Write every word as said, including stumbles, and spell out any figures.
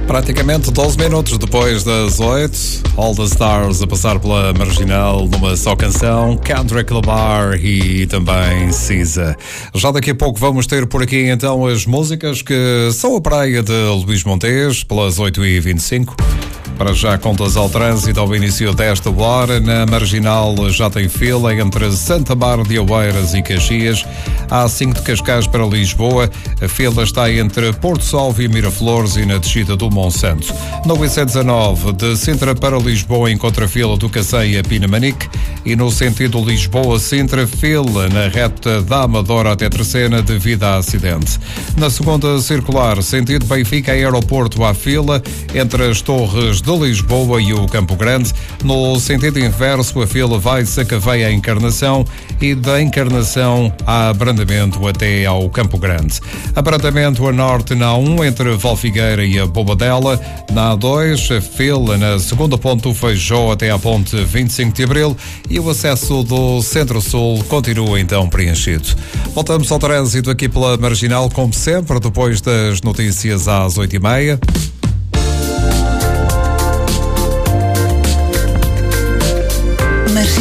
Praticamente doze minutos depois das oito, All the Stars a passar pela Marginal numa só canção, Kendrick Lamar e também Cisa. Já daqui a pouco vamos ter por aqui então as músicas que são a praia de Luís Montes, pelas oito e vinte e cinco. Para já contas ao trânsito ao início desta hora. Na Marginal já tem fila entre Santa Mar de Oeiras e Caxias. A A cinco de Cascais para Lisboa. A fila está entre Porto Salvo e Miraflores e na descida do Monsanto. No I C dezanove de Sintra para Lisboa encontra a fila do Cacém a Pinamanique. E no sentido Lisboa-Sintra, fila na reta da Amadora até Terceira devido a acidente. Na segunda circular, sentido Benfica Aeroporto, há fila entre as Torres de Lisboa e o Campo Grande. No sentido inverso, a fila vai de Sacavém à Encarnação e da Encarnação a abrandamento até ao Campo Grande. Abrandamento a norte na A um entre Valfigueira e a Bobadela. Na A dois, a fila na segunda ponte do Feijó até à ponte vinte e cinco de Abril e o acesso do Centro-Sul continua então preenchido. Voltamos ao trânsito aqui pela Marginal, como sempre, depois das notícias às oito e meia.